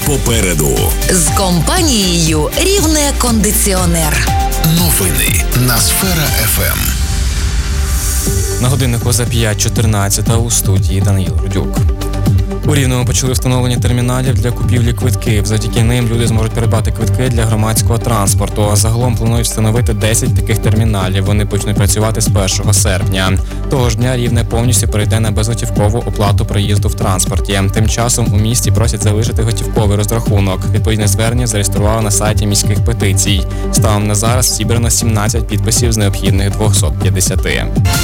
попереду. З компанією «Рівне кондиціонер». Новини на Сфера ФМ. На годиннику за 5:14 у студії Даниїл Рудюк. У Рівному почали встановлення терміналів для купівлі квитків. Завдяки ним люди зможуть придбати квитки для громадського транспорту. Загалом планують встановити 10 таких терміналів. Вони почнуть працювати з 1 серпня. Того ж дня Рівне повністю перейде на безготівкову оплату проїзду в транспорті. Тим часом у місті просять залишити готівковий розрахунок. Відповідне звернення зареєстрували на сайті міських петицій. Станом на зараз зібрано 17 підписів з необхідних 250.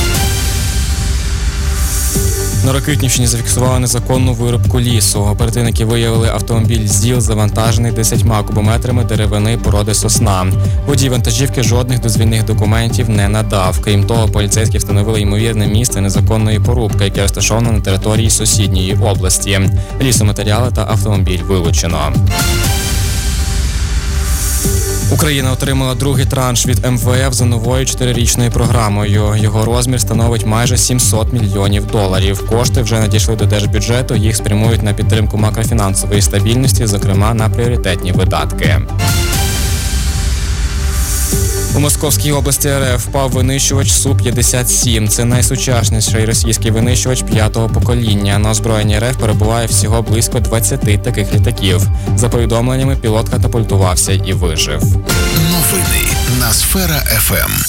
На Рокитнівщині зафіксували незаконну вирубку лісу. Оперативники виявили автомобіль ЗІЛ, завантажений 10 кубометрами деревини породи сосна. Водій вантажівки жодних дозвільних документів не надав. Крім того, поліцейські встановили ймовірне місце незаконної порубки, яке розташоване на території сусідньої області. Лісоматеріали та автомобіль вилучено. Україна отримала другий транш від МВФ за новою 4-річною програмою. Його розмір становить майже $700 мільйонів. Кошти вже надійшли до держбюджету, їх спрямують на підтримку макрофінансової стабільності, зокрема на пріоритетні видатки. У Московській області РФ впав винищувач Су-57. Це найсучасніший російський винищувач 5-го покоління. На озброєнні РФ перебуває всього близько 20 таких літаків. За повідомленнями, пілот катапультувався і вижив. Новини на Сфера ФМ.